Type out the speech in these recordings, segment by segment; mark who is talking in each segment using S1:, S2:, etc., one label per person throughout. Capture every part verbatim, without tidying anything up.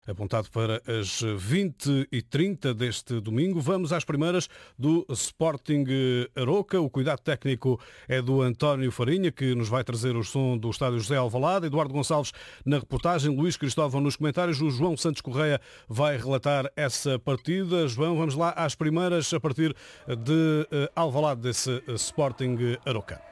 S1: apontado para as vinte e trinta deste domingo. Vamos às primeiras do Sporting Aroca. O cuidado técnico é do António Farinha, que nos vai trazer o som do estádio José Alvalade. Eduardo Gonçalves na reportagem, Luís Cristóvão nos comentários. O João Santos Correia vai relatar essa partida. João, vamos lá às primeiras a partir de Alvalade, desse Sporting Aroca.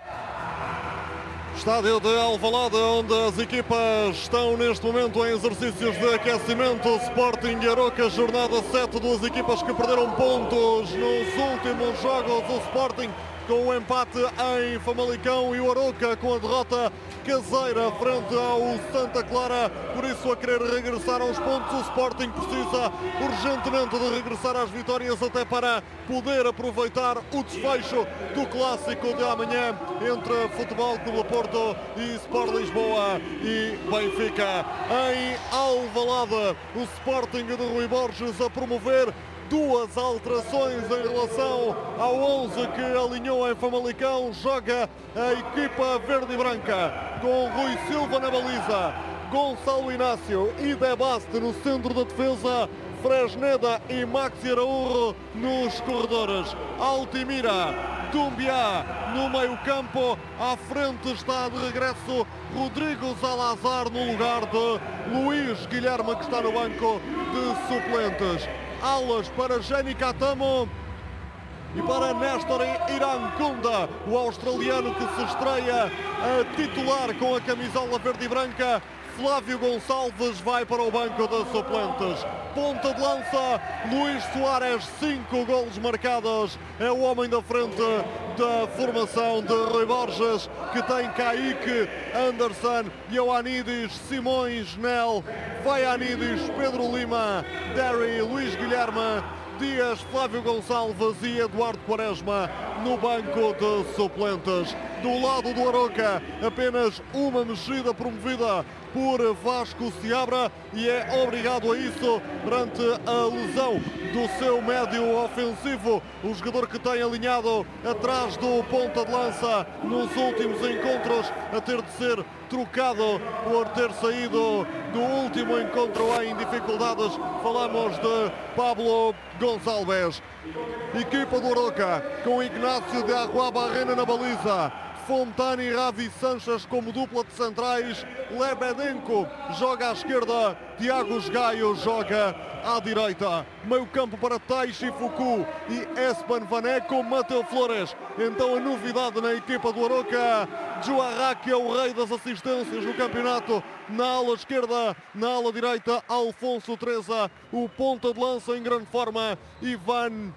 S2: Estádio de Alvalade, onde as equipas estão neste momento em exercícios de aquecimento. Sporting Aroca, jornada sete, duas equipas que perderam pontos nos últimos jogos. O Sporting com o empate em Famalicão e o Aroca com a derrota caseira frente ao Santa Clara, por isso a querer regressar aos pontos. O Sporting precisa urgentemente de regressar às vitórias até para poder aproveitar o desfecho do clássico de amanhã entre Futebol Clube Porto e Sport Lisboa e Benfica. Em Alvalade, o Sporting de Rui Borges a promover duas alterações em relação ao onze que alinhou em Famalicão. Joga a equipa verde e branca com Rui Silva na baliza, Gonçalo Inácio e Debaste no centro da defesa, Fresneda e Maxi Araújo nos corredores, Altimira, Dumbiá no meio campo. À frente está de regresso Rodrigo Salazar no lugar de Luís Guilherme, que está no banco de suplentes. Alas para Jenny Catamo e para Néstor Irankunda, o australiano que se estreia a titular com a camisola verde e branca. Flávio Gonçalves vai para o banco de suplentes. Ponta de lança, Luís Soares, cinco golos marcados. É o homem da frente da formação de Rui Borges, que tem Kaique, Anderson, Ioannidis, Simões, Nel, Vaianidis, Pedro Lima, Derry, Luís Guilherme, Dias, Flávio Gonçalves e Eduardo Quaresma no banco de suplentes. Do lado do Aroca, apenas uma mexida promovida por Vasco Seabra e é obrigado a isso perante a lesão do seu médio ofensivo, o jogador que tem alinhado atrás do ponta de lança nos últimos encontros, a ter de ser trocado por ter saído do último encontro em dificuldades. Falamos de Pablo Gonçalves. Equipa do Aroca com Ignácio de Arroa Barrena na baliza, Fontana e Ravi Sanches como dupla de centrais, Lebedenko joga à esquerda, Tiago Gaio joga à direita. Meio campo para Taishi Fuku e Espan Vaneco, Mateu Flores. Então a novidade na equipa do Aroca, Juarraque é o rei das assistências no campeonato. Na ala esquerda, na ala direita, Alfonso Treza, o ponta de lança em grande forma, Ivan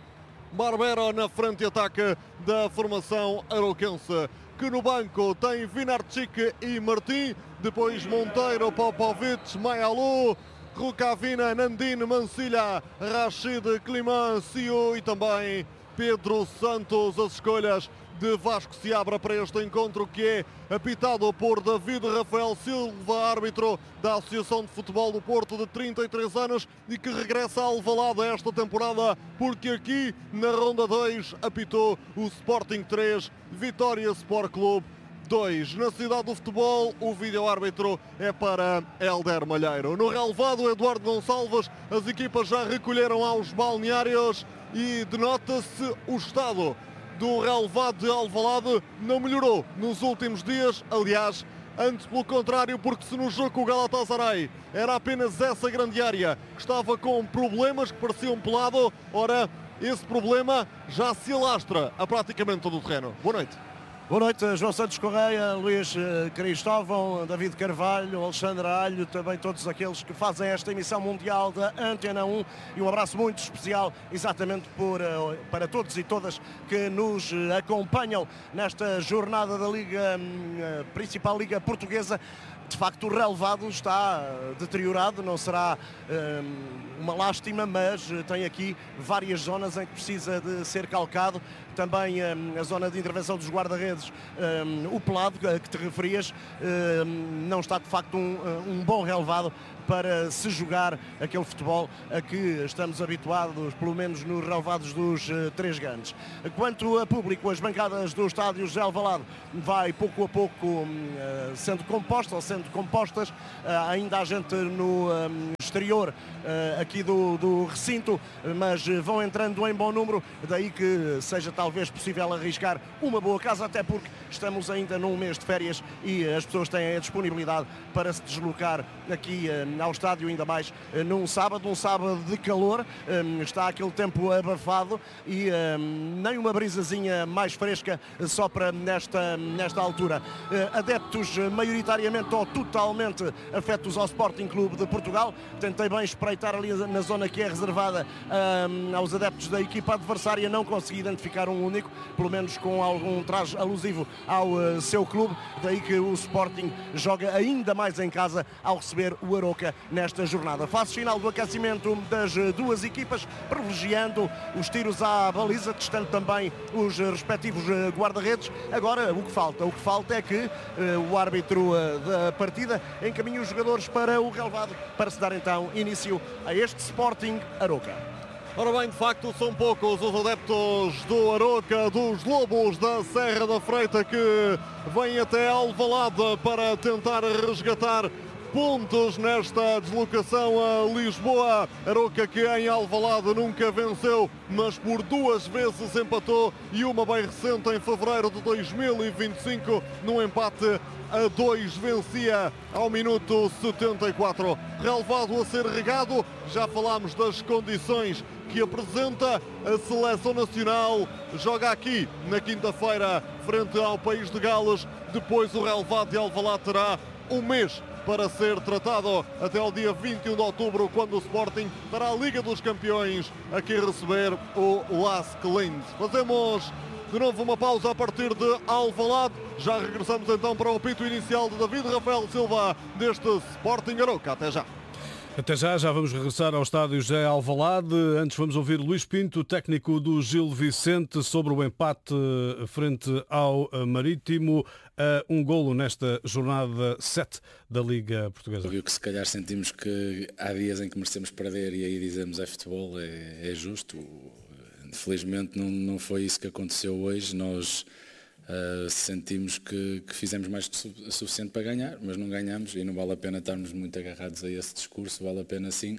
S2: Barbero na frente de ataque da formação aroquense, que no banco tem Vinarczyk e Martim, depois Monteiro, Popovic, Maialu, Rukavina, Nandine, Mancilha, Rashid, Climán, Siu e também Pedro Santos. As escolhas de Vasco Seabra para este encontro, que é apitado por David Rafael Silva, árbitro da Associação de Futebol do Porto, de trinta e três anos, e que regressa a Alvalade esta temporada, porque aqui na Ronda dois apitou o Sporting três, Vitória Sport Clube dois. Na cidade do futebol, o vídeo-árbitro é para Hélder Malheiro. No relevado, Eduardo Gonçalves, as equipas já recolheram aos balneários e denota-se o estado do relevado de Alvalade. Não melhorou nos últimos dias, aliás, antes pelo contrário, porque se no jogo com o Galatasaray era apenas essa grande área que estava com problemas que pareciam pelado, ora, esse problema já se alastra a praticamente todo o terreno. Boa noite.
S3: Boa noite, João Santos Correia, Luís Cristóvão, David Carvalho, Alexandre Alho, também todos aqueles que fazem esta emissão mundial da Antena um, e um abraço muito especial exatamente por, para todos e todas que nos acompanham nesta jornada da Liga, principal Liga Portuguesa. De facto, o relevado está deteriorado, não será um, uma lástima, mas tem aqui várias zonas em que precisa de ser calcado. Também um, a zona de intervenção dos guarda-redes, um, o pelado a que te referias, um, não está de facto um, um bom relevado para se jogar aquele futebol a que estamos habituados, pelo menos nos relevados dos uh, três grandes. Quanto a público, as bancadas do estádio José Alvalade vai pouco a pouco um, uh, sendo composta, ou sendo compostas, uh, ainda há gente no um, exterior aqui do, do recinto, mas vão entrando em bom número, daí que seja talvez possível arriscar uma boa casa, até porque estamos ainda num mês de férias e as pessoas têm a disponibilidade para se deslocar aqui ao estádio, ainda mais num sábado, um sábado de calor, está aquele tempo abafado e nem uma brisazinha mais fresca só para nesta, nesta altura. Adeptos maioritariamente ou totalmente afetos ao Sporting Clube de Portugal. Tentei bem espreitar ali na zona que é reservada um, aos adeptos da equipa adversária, não consegui identificar um único, pelo menos com algum traje alusivo ao uh, seu clube, daí que o Sporting joga ainda mais em casa ao receber o Aroca nesta jornada. Fase final do aquecimento das duas equipas, privilegiando os tiros à baliza, testando também os respectivos guarda-redes. Agora o que falta? O que falta é que uh, o árbitro uh, da partida encaminhe os jogadores para o relevado para se dar então início a este Sporting Aroca.
S2: Ora bem, de facto são poucos os adeptos do Aroca, dos Lobos da Serra da Freita, que vêm até Alvalade para tentar resgatar pontos nesta deslocação a Lisboa. Aroca que em Alvalade nunca venceu, mas por duas vezes empatou, e uma bem recente em fevereiro de dois mil e vinte e cinco, no empate a dois, vencia ao minuto setenta e quatro. Relevado a ser regado, já falámos das condições que apresenta a seleção nacional. Joga aqui na quinta-feira frente ao País de Gales. Depois o relevado de Alvalade terá um mês para ser tratado até ao dia vinte e um de outubro, quando o Sporting dará a Liga dos Campeões aqui receber o Lask Linz. Fazemos de novo uma pausa a partir de Alvalade. Já regressamos então para o apito inicial de David Rafael Silva deste Sporting Aroca. Até já.
S1: Até já, já vamos regressar ao estádio José Alvalade. Antes vamos ouvir Luís Pinto, técnico do Gil Vicente, sobre o empate frente ao Marítimo. Um golo nesta jornada sete da Liga Portuguesa.
S4: Viu que se calhar sentimos que há dias em que merecemos perder e aí dizemos é futebol, é, é justo. Felizmente não, não foi isso que aconteceu hoje. Nós uh, sentimos que, que fizemos mais que su- suficiente para ganhar, mas não ganhamos, e não vale a pena estarmos muito agarrados a esse discurso. Vale a pena sim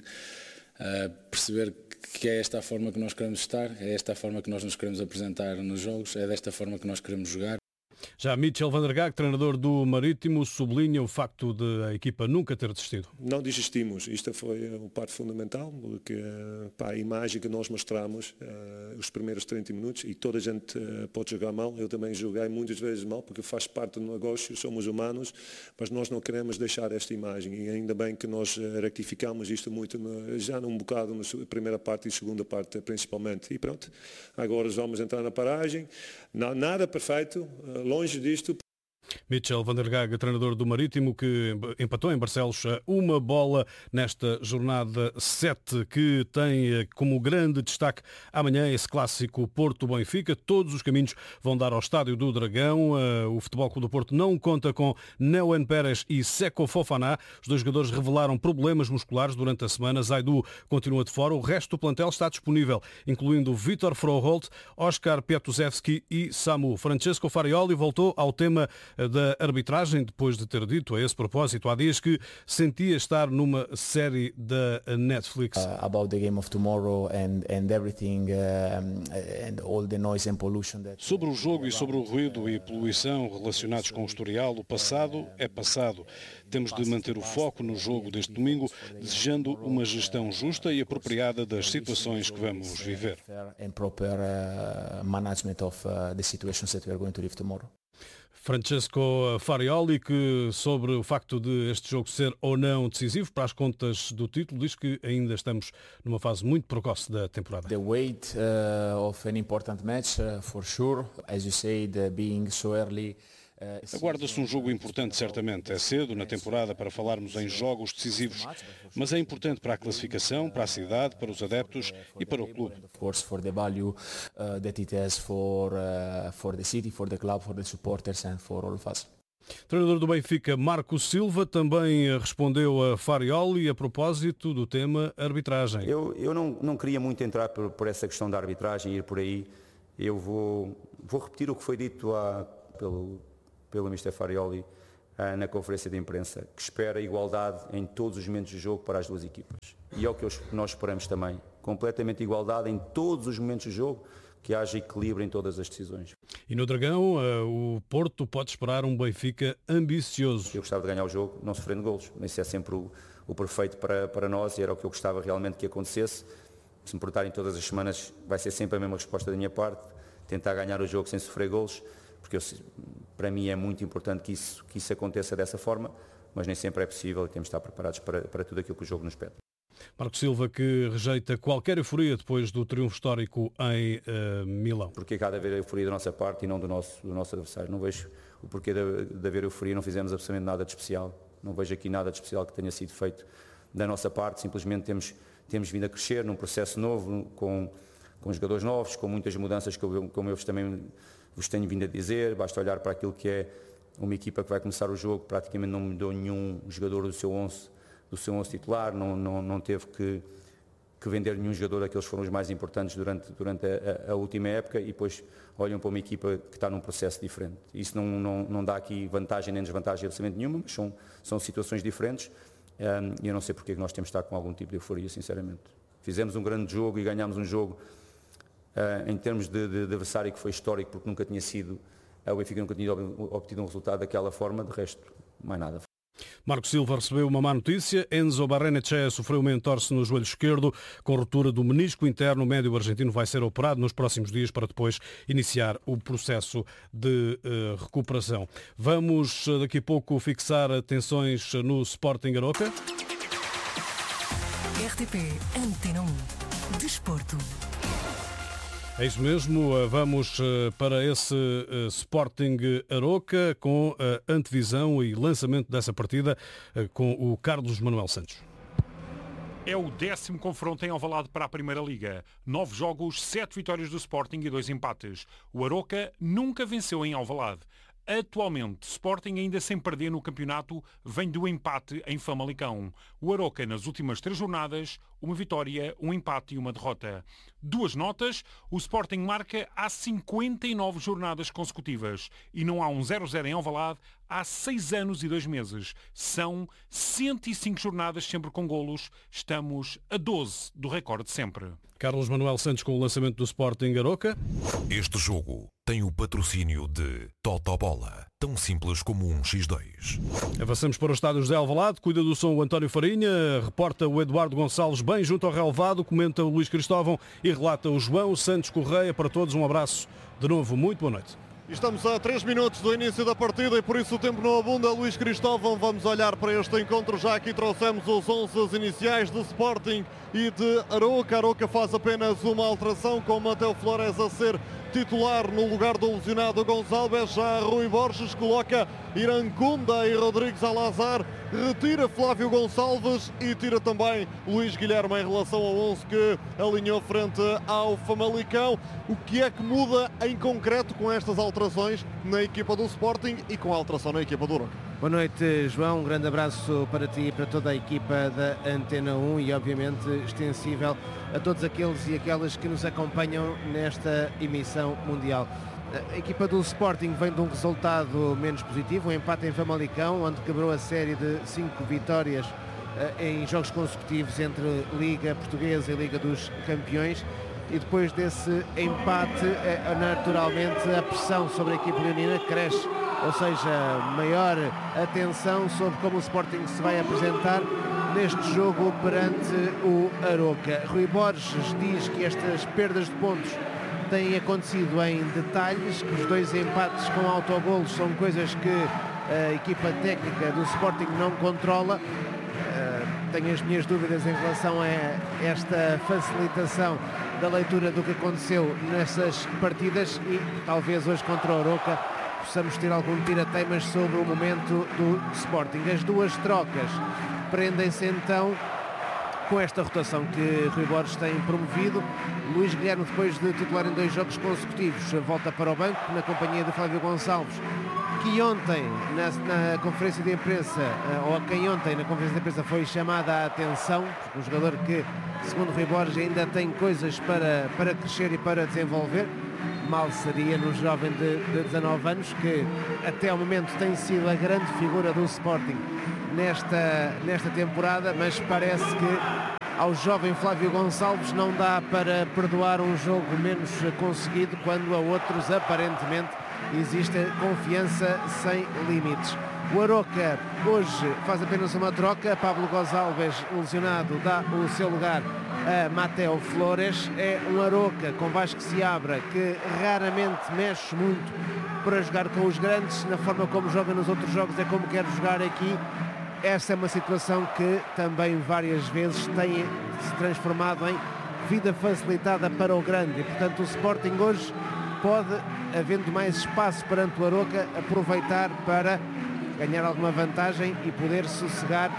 S4: uh, perceber que é esta a forma que nós queremos estar, é esta a forma que nós nos queremos apresentar nos jogos, é desta forma que nós queremos jogar.
S1: Já Mitchell van der Gaag, treinador do Marítimo, sublinha o facto de a equipa nunca ter desistido.
S5: Não desistimos, isto foi a parte fundamental, porque pá, a imagem que nós mostramos, uh, os primeiros trinta minutos, e toda a gente uh, pode jogar mal, eu também joguei muitas vezes mal, porque faz parte do negócio, somos humanos, mas nós não queremos deixar esta imagem, e ainda bem que nós rectificamos isto muito, no, já num bocado na primeira parte e segunda parte principalmente, e pronto, agora vamos entrar na paragem, não, nada perfeito, uh, longe disto.
S1: Mitchell van der Gaag, treinador do Marítimo, que empatou em Barcelos uma bola nesta jornada sete, que tem como grande destaque amanhã esse clássico Porto-Benfica. Todos os caminhos vão dar ao Estádio do Dragão. O Futebol Clube do Porto não conta com Neuen Pérez e Seko Fofana. Os dois jogadores revelaram problemas musculares durante a semana. Zaidu continua de fora. O resto do plantel está disponível, incluindo Vitor Froholt, Oscar Piatuzewski e Samu. Francesco Farioli voltou ao tema da arbitragem, depois de ter dito a esse propósito há dias que sentia estar numa série da Netflix.
S6: Uh, about the game of tomorrow and and everything uh, and all the noise and pollution that...
S7: Sobre o jogo e sobre o ruído e poluição relacionados com o historial, o passado é passado. Temos de manter o foco no jogo deste domingo, desejando uma gestão justa e apropriada das situações que vamos viver.
S6: And proper uh, management of uh, the situations that we are going to live tomorrow.
S1: Francesco Farioli, que sobre o facto de este jogo ser ou não decisivo para as contas do título, diz que ainda estamos numa fase muito precoce da temporada.
S6: The weight uh, of an important match, uh, for sure, as you said, uh, being so early.
S7: Aguarda-se um jogo importante, certamente. É cedo na temporada para falarmos em jogos decisivos, mas é importante para a classificação, para a cidade, para os adeptos e para o clube.
S6: Of course, for the value uh, that it has for uh, for the city, for the club, for the supporters and for all of us.
S1: Treinador do Benfica, Marco Silva, também respondeu a Farioli a propósito do tema arbitragem.
S8: Eu, eu não, não queria muito entrar por, por essa questão da arbitragem e ir por aí. Eu vou, vou repetir o que foi dito a, pelo, pelo mister Farioli. na conferência de imprensa, que espera igualdade em todos os momentos do jogo para as duas equipas. E é o que nós esperamos também, completamente igualdade em todos os momentos do jogo, que haja equilíbrio em todas as decisões.
S1: E no Dragão, o Porto pode esperar um Benfica ambicioso.
S8: Eu gostava de ganhar o jogo, não sofrendo golos. Isso é sempre o, o perfeito para, para nós e era o que eu gostava realmente que acontecesse. Se me perguntarem todas as semanas, vai ser sempre a mesma resposta da minha parte, tentar ganhar o jogo sem sofrer golos, porque eu, para mim é muito importante que isso, que isso aconteça dessa forma, mas nem sempre é possível e temos de estar preparados para, para tudo aquilo que o jogo nos pede.
S1: Marco Silva, que rejeita qualquer euforia depois do triunfo histórico em uh, Milão.
S8: Porque há de haver euforia da nossa parte e não do nosso, do nosso adversário. Não vejo o porquê de, de haver euforia, não fizemos absolutamente nada de especial. Não vejo aqui nada de especial que tenha sido feito da nossa parte, simplesmente temos, temos vindo a crescer num processo novo, com, com jogadores novos, com muitas mudanças, que eu, como eu vos também vos tenho vindo a dizer. Basta olhar para aquilo que é uma equipa que vai começar o jogo, praticamente não mudou nenhum jogador do seu onze do seu onze titular, não, não, não teve que, que vender nenhum jogador, aqueles foram os mais importantes durante, durante a, a última época, e depois olham para uma equipa que está num processo diferente. Isso não, não, não dá aqui vantagem nem desvantagem absolutamente nenhuma, mas são, são situações diferentes, um, e eu não sei porque é que nós temos de estar com algum tipo de euforia, sinceramente. Fizemos um grande jogo e ganhámos um jogo uh, em termos de, de, de adversário que foi histórico, porque nunca tinha sido, o Benfica nunca tinha obtido um resultado daquela forma, de resto, mais nada.
S1: Marco Silva recebeu uma má notícia. Enzo Barrenechea sofreu uma entorse no joelho esquerdo com ruptura do menisco interno. O médio argentino vai ser operado nos próximos dias para depois iniciar o processo de uh, recuperação. Vamos daqui a pouco fixar atenções no Sporting Aroca.
S9: R T P Antena um. Desporto.
S1: É isso mesmo, vamos para esse Sporting Aroca com a antevisão e lançamento dessa partida com o Carlos Manuel Santos.
S10: É o décimo confronto em Alvalade para a Primeira Liga. Nove jogos, sete vitórias do Sporting e dois empates. O Aroca nunca venceu em Alvalade. Atualmente, Sporting, ainda sem perder no campeonato, vem do empate em Famalicão. O Aroca, nas últimas três jornadas, uma vitória, um empate e uma derrota. Duas notas, o Sporting marca há cinquenta e nove jornadas consecutivas e não há um zero a zero em Alvalade há seis anos e dois meses. São cento e cinco jornadas sempre com golos. Estamos a doze do recorde de sempre.
S1: Carlos Manuel Santos com o lançamento do Sporting Aroca.
S11: Este jogo tem o patrocínio de Totobola, tão simples como um xis dois.
S1: Avançamos para os estádios de Alvalade. Cuida do som o António Farinha, reporta o Eduardo Gonçalves bem junto ao relevado, comenta o Luís Cristóvão e relata o João Santos Correia. Para todos um abraço de novo, muito boa noite.
S2: Estamos a três minutos do início da partida e por isso o tempo não abunda. Luís Cristóvão, vamos olhar para este encontro. Já aqui trouxemos os onze iniciais de Sporting e de Aroca. Aroca faz apenas uma alteração, com Mateu Flores a ser titular no lugar do lesionado Gonçalves. Já Rui Borges coloca Irancunda e Rodrigues Alazar, retira Flávio Gonçalves e tira também Luís Guilherme em relação ao onze que alinhou frente ao Famalicão. O que é que muda em concreto com estas alterações na equipa do Sporting e com a alteração na equipa do Aroca?
S12: Boa noite, João. Um grande abraço para ti e para toda a equipa da Antena um e, obviamente, extensível a todos aqueles e aquelas que nos acompanham nesta emissão mundial. A equipa do Sporting vem de um resultado menos positivo, um empate em Famalicão, onde quebrou a série de cinco vitórias em jogos consecutivos entre Liga Portuguesa e Liga dos Campeões. E depois desse empate, naturalmente, a pressão sobre a equipa leonina cresce, ou seja, maior atenção sobre como o Sporting se vai apresentar neste jogo perante o Aroca. Rui Borges diz que estas perdas de pontos têm acontecido em detalhes, que os dois empates com autogolos são coisas que a equipa técnica do Sporting não controla. Tenho as minhas dúvidas em relação a esta facilitação da leitura do que aconteceu nessas partidas e talvez hoje contra o Aroca possamos ter algum tira-teimas sobre o momento do Sporting. As duas trocas prendem-se então com esta rotação que Rui Borges tem promovido. Luís Guilherme, depois de titular em dois jogos consecutivos, volta para o banco na companhia de Flávio Gonçalves, que ontem na, na conferência de imprensa, ou a quem ontem na conferência de imprensa foi chamada a atenção, porque um jogador que, segundo Rui Borges, ainda tem coisas para, para crescer e para desenvolver. mal seria no jovem de, de dezanove anos, que até ao momento tem sido a grande figura do Sporting nesta, nesta temporada, mas parece que ao jovem Flávio Gonçalves não dá para perdoar um jogo menos conseguido, quando a outros aparentemente existe confiança sem limites. O Aroca hoje faz apenas uma troca. Pablo Gonçalves, lesionado, dá o seu lugar a Mateo Flores. É um Aroca com Vasco Seabra, que raramente mexe muito para jogar com os grandes. Na forma como joga nos outros jogos é como quer jogar aqui. Essa é uma situação que também várias vezes tem se transformado em vida facilitada para o grande. E, portanto, o Sporting hoje pode, havendo mais espaço perante o Aroca, aproveitar para ganhar alguma vantagem e poder sossegar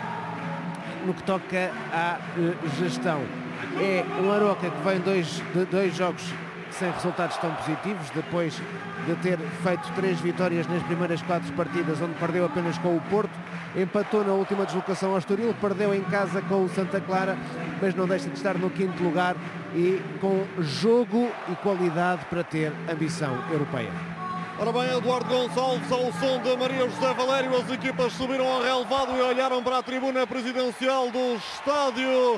S12: no que toca à gestão. É um Aroca que vem dois, de dois jogos sem resultados tão positivos, depois de ter feito três vitórias nas primeiras quatro partidas, onde perdeu apenas com o Porto, empatou na última deslocação ao Estoril, perdeu em casa com o Santa Clara, mas não deixa de estar no quinto lugar e com jogo e qualidade para ter ambição europeia.
S2: Ora bem, Eduardo Gonçalves, ao som de Maria José Valério, as equipas subiram ao relevado e olharam para a tribuna presidencial do estádio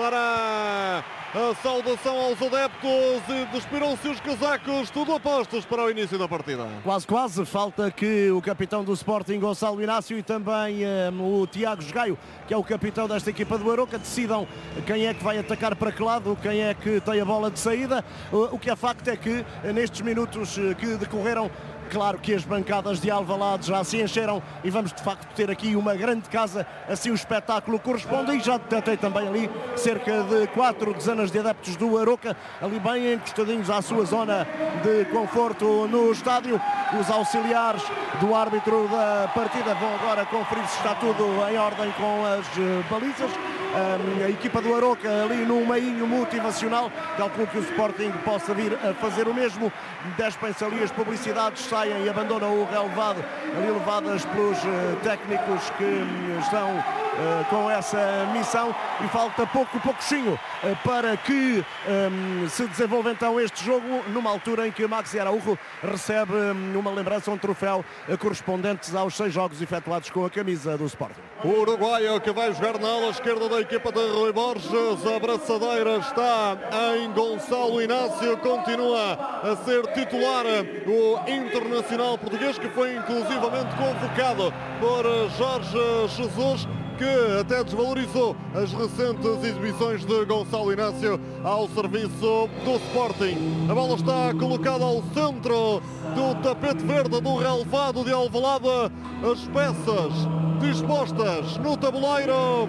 S2: para a saudação aos adeptos e despiram-se os casacos, tudo apostos para o início da partida.
S3: Quase, quase, falta que o capitão do Sporting, Gonçalo Inácio, e também um, o Tiago Jogaio, que é o capitão desta equipa do Aroca, decidam quem é que vai atacar para que lado, quem é que tem a bola de saída. O que é facto é que nestes minutos que decorreram, claro que as bancadas de Alvalade já se encheram e vamos de facto ter aqui uma grande casa, assim o espetáculo corresponde. E já detectei também ali cerca de quatro dezenas de adeptos do Aroca, ali bem encostadinhos à sua zona de conforto no estádio. Os auxiliares do árbitro da partida vão agora conferir se está tudo em ordem com as balizas. A equipa do Aroca ali num meinho motivacional, calculo que o Sporting possa vir a fazer o mesmo. Despem-se ali as publicidades, saem e abandonam o relevado, ali levadas pelos técnicos que estão uh, com essa missão, e falta pouco, pouquinho uh, para que um, se desenvolva então este jogo, numa altura em que Maxi Araújo recebe um, uma lembrança, um troféu uh, correspondentes aos seis jogos efetuados com a camisa do Sporting.
S2: O uruguaio que vai jogar na ala esquerda da equipa de Rui Borges, a braçadeira está em Gonçalo Inácio, continua a ser titular o internacional português, que foi inclusivamente convocado por Jorge Jesus, que até desvalorizou as recentes exibições de Gonçalo Inácio ao serviço do Sporting. A bola está colocada ao centro do tapete verde do relevado de Alvalade, as peças dispostas no tabuleiro.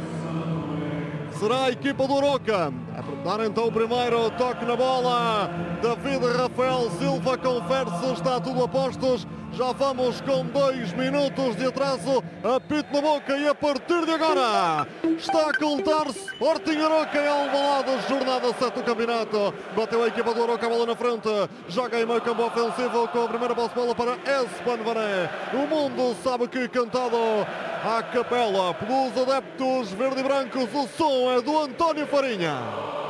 S2: Será a equipa do Aroca a dar então o primeiro toque na bola. David Rafael Silva confere se está tudo a postos. Já vamos com dois minutos de atraso. Apito na boca e a partir de agora está a contar-se Sporting Aroca em Alvalade, jornada sete do campeonato. Bateu a equipa do Aroca, a bola na frente. Joga em meio campo ofensivo com a primeira bola para Espan Varé. O mundo sabe que cantado à capela pelos adeptos verde e brancos, o som é do António Farinha.